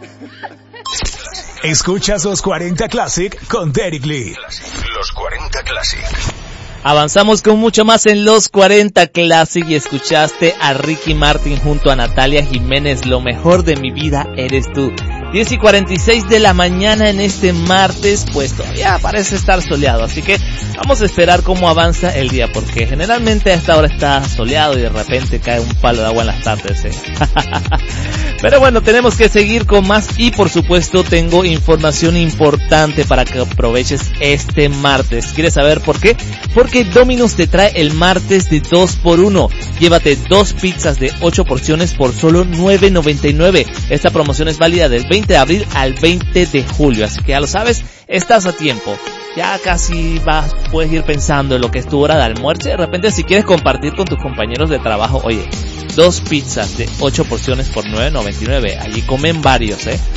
Escuchas los 40 Classic con Derek Lee. Los 40 Classic. Avanzamos con mucho más en los 40 Classic y escuchaste a Ricky Martin junto a Natalia Jiménez, Lo mejor de mi vida eres tú. 10:46 de la mañana en este martes, pues todavía parece estar soleado, así que vamos a esperar cómo avanza el día, porque generalmente a esta hora está soleado y de repente cae un palo de agua en las tardes, Pero bueno, tenemos que seguir con más y por supuesto tengo información importante para que aproveches este martes. ¿Quieres saber por qué? Porque Domino's te trae el martes de 2x1. Llévate 2 pizzas de 8 porciones por solo $9.99. Esta promoción es válida del 20 de abril al 20 de julio, así que ya lo sabes, estás a tiempo. Ya casi puedes ir pensando en lo que es tu hora de almuerzo. De repente, si quieres compartir con tus compañeros de trabajo, oye, 2 pizzas de 8 porciones por $9.99. Allí comen varios,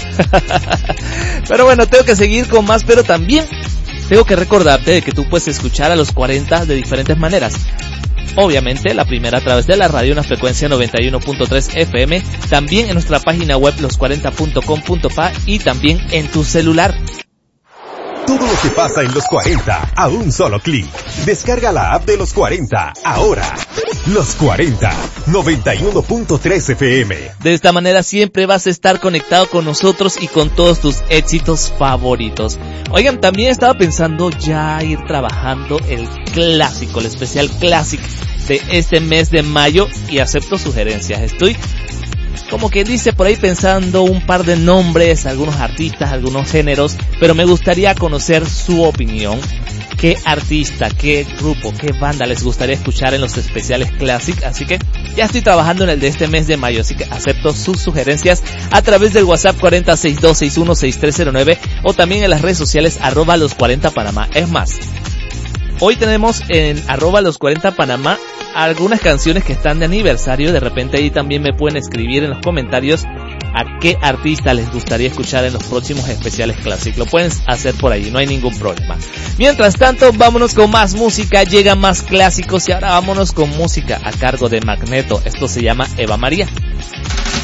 Pero bueno, tengo que seguir con más, pero también tengo que recordarte de que tú puedes escuchar a los 40 de diferentes maneras. Obviamente, la primera a través de la radio en la frecuencia 91.3 FM, también en nuestra página web los40.com.pa y también en tu celular. Todo lo que pasa en los 40 a un solo clic. Descarga la app de los 40 ahora. Los 40, 91.3 FM. De esta manera siempre vas a estar conectado con nosotros y con todos tus éxitos favoritos. Oigan, también estaba pensando ya ir trabajando el clásico, el especial Classic de este mes de mayo y acepto sugerencias. Estoy como que dice por ahí pensando un par de nombres, algunos artistas, algunos géneros, pero me gustaría conocer su opinión. ¿Qué artista, qué grupo, qué banda les gustaría escuchar en los especiales Classic? Así que ya estoy trabajando en el de este mes de mayo, así que acepto sus sugerencias a través del WhatsApp 4062616309 o también en las redes sociales @los40panamá. Es más, hoy tenemos en @los40panamá algunas canciones que están de aniversario. De repente ahí también me pueden escribir en los comentarios a qué artista les gustaría escuchar en los próximos especiales Classic. Lo pueden hacer por ahí, no hay ningún problema. Mientras tanto, vámonos con más música, llegan más clásicos y ahora vámonos con música a cargo de Magneto. Esto se llama Eva María.